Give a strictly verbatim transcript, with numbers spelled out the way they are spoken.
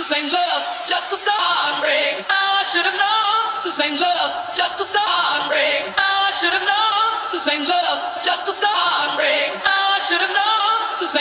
This ain't love, just a start break. I should've known. This ain't love, just a start break. I should've known. This ain't love, just a start break. I should've known.